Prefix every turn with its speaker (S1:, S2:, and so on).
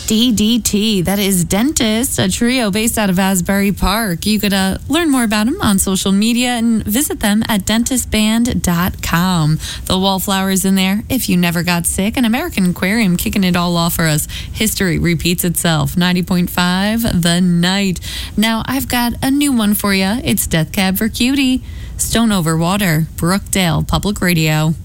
S1: DDT, that is Dentist, a trio based out of Asbury Park. You could learn more about them on social media and visit them at dentistband.com. The Wallflowers in there, If You Never Got Sick, an American Aquarium kicking it all off for us. History repeats itself. 90.5 The Night. Now, I've got a new one for you. It's Death Cab for Cutie. Stone Over Water, Brookdale Public Radio.